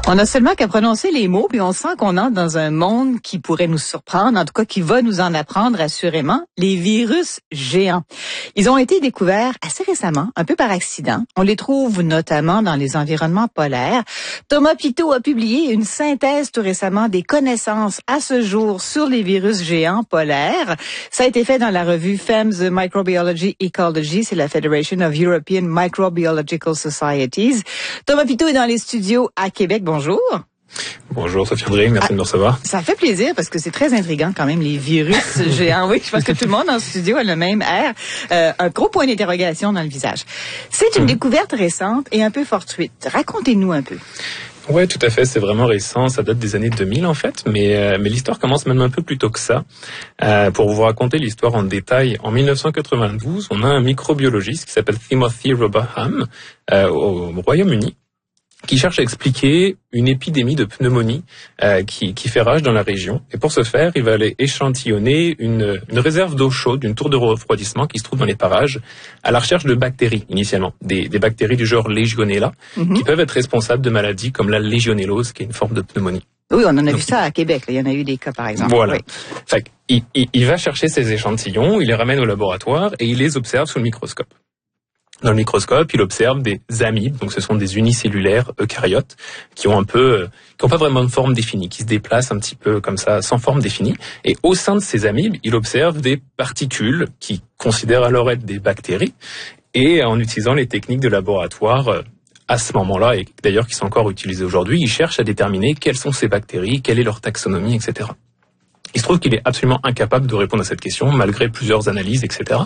On a seulement qu'à prononcer les mots, puis on sent qu'on entre dans un monde qui pourrait nous surprendre, en tout cas qui va nous en apprendre assurément, les virus géants. Ils ont été découverts assez récemment, un peu par accident. On les trouve notamment dans les environnements polaires. Thomas Pitot a publié une synthèse tout récemment des connaissances à ce jour sur les virus géants polaires. Ça a été fait dans la revue FEMS Microbiology Ecology, c'est la Federation of European Microbiological Societies. Thomas Pitot est dans les studios à Québec. Bonjour. Bonjour Sophie André, merci de me recevoir. Ça fait plaisir parce que c'est très intriguant quand même, les virus géants. Oui, je pense que tout le monde dans le studio a le même air. Un gros point d'interrogation dans le visage. C'est une découverte récente et un peu fortuite. Racontez-nous un peu. Ouais, tout à fait, c'est vraiment récent, ça date des années 2000 en fait, mais l'histoire commence même un peu plus tôt que ça. Pour vous raconter l'histoire en détail, en 1992, on a un microbiologiste qui s'appelle Timothy Roberham au Royaume-Uni, qui cherche à expliquer une épidémie de pneumonie qui fait rage dans la région. Et pour ce faire, il va aller échantillonner une réserve d'eau chaude, une tour de refroidissement qui se trouve dans les parages, à la recherche de bactéries, initialement. Des bactéries du genre Legionella, qui peuvent être responsables de maladies comme la légionellose, qui est une forme de pneumonie. Oui, on en a vu ça à Québec. Là. Il y en a eu des cas, par exemple. Voilà. Oui. Fait il va chercher ces échantillons, il les ramène au laboratoire et il les observe sous le microscope. Dans le microscope, il observe des amibes, donc ce sont des unicellulaires eucaryotes qui ont pas vraiment de forme définie, qui se déplacent un petit peu comme ça, sans forme définie. Et au sein de ces amibes, il observe des particules qu'il considère alors être des bactéries. Et en utilisant les techniques de laboratoire, à ce moment-là, et d'ailleurs qui sont encore utilisées aujourd'hui, il cherche à déterminer quelles sont ces bactéries, quelle est leur taxonomie, etc. Il se trouve qu'il est absolument incapable de répondre à cette question, malgré plusieurs analyses, etc.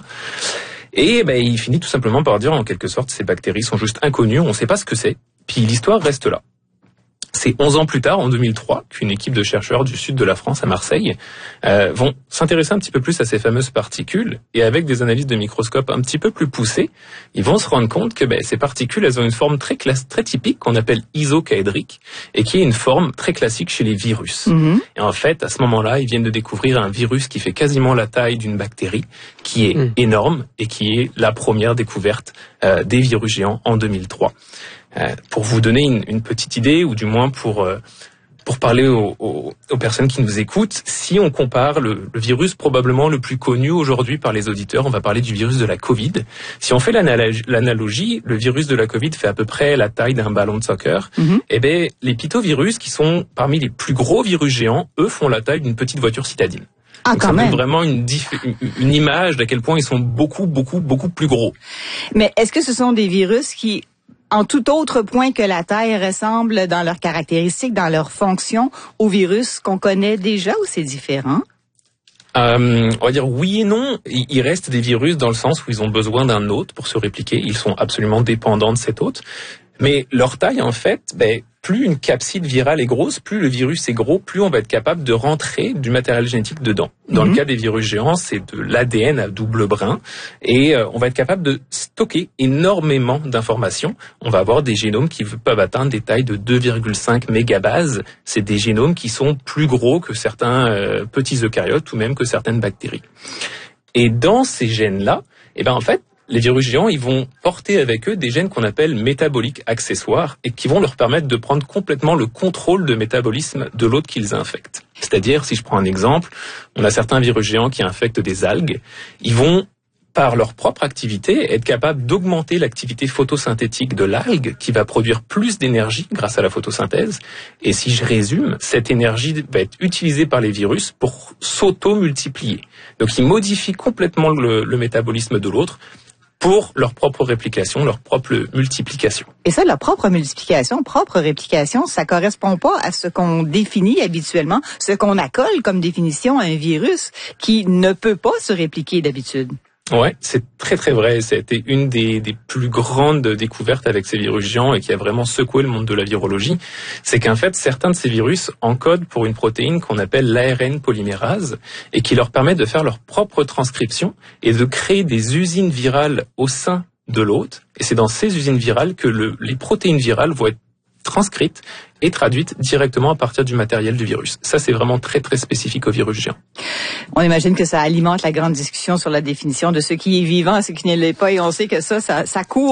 Et il finit tout simplement par dire en quelque sorte ces bactéries sont juste inconnues, on ne sait pas ce que c'est, puis l'histoire reste là. C'est 11 ans plus tard, en 2003, qu'une équipe de chercheurs du sud de la France, à Marseille, vont s'intéresser un petit peu plus à ces fameuses particules, et avec des analyses de microscope un petit peu plus poussées, ils vont se rendre compte que ces particules, elles ont une forme très typique qu'on appelle isocaédrique, et qui est une forme très classique chez les virus. Et en fait, à ce moment-là, ils viennent de découvrir un virus qui fait quasiment la taille d'une bactérie, qui est énorme, et qui est la première découverte des virus géants en 2003. Pour vous donner une petite idée, ou du moins pour parler aux personnes qui nous écoutent, si on compare le virus probablement le plus connu aujourd'hui par les auditeurs, on va parler du virus de la Covid. Si on fait l'analogie, le virus de la Covid fait à peu près la taille d'un ballon de soccer. Les pitovirus, qui sont parmi les plus gros virus géants, eux font la taille d'une petite voiture citadine. Ah, donc quand ça même. donne vraiment une image d'à quel point ils sont beaucoup plus gros. Mais est-ce que ce sont des virus qui, en tout autre point que la taille, ressemblent dans leurs caractéristiques, dans leurs fonctions, aux virus qu'on connaît déjà, ou c'est différent? On va dire oui et non. Il reste des virus dans le sens où ils ont besoin d'un hôte pour se répliquer. Ils sont absolument dépendants de cet hôte. Mais leur taille, en fait, plus une capside virale est grosse, plus le virus est gros, plus on va être capable de rentrer du matériel génétique dedans. Dans le cas des virus géants, c'est de l'ADN à double brin, et on va être capable de stocker énormément d'informations. On va avoir des génomes qui peuvent atteindre des tailles de 2,5 mégabases. C'est des génomes qui sont plus gros que certains petits eucaryotes ou même que certaines bactéries. Et dans ces gènes-là, en fait, les virus géants, ils vont porter avec eux des gènes qu'on appelle métaboliques accessoires et qui vont leur permettre de prendre complètement le contrôle de métabolisme de l'hôte qu'ils infectent. C'est-à-dire, si je prends un exemple, on a certains virus géants qui infectent des algues. Ils vont, par leur propre activité, être capables d'augmenter l'activité photosynthétique de l'algue qui va produire plus d'énergie grâce à la photosynthèse. Et si je résume, cette énergie va être utilisée par les virus pour s'auto-multiplier. Donc ils modifient complètement le métabolisme de l'autre pour leur propre réplication, leur propre multiplication. Et ça, leur propre multiplication, propre réplication, ça correspond pas à ce qu'on définit habituellement, ce qu'on accole comme définition à un virus qui ne peut pas se répliquer d'habitude. Ouais, c'est très vrai. C'était une des plus grandes découvertes avec ces virus géants et qui a vraiment secoué le monde de la virologie. C'est qu'en fait, certains de ces virus encodent pour une protéine qu'on appelle l'ARN polymérase et qui leur permet de faire leur propre transcription et de créer des usines virales au sein de l'hôte. Et c'est dans ces usines virales que les protéines virales vont être transcrites et traduites directement à partir du matériel du virus. Ça, c'est vraiment très spécifique au virus géant. On imagine que ça alimente la grande discussion sur la définition de ce qui est vivant et ce qui ne l'est pas, et on sait que ça court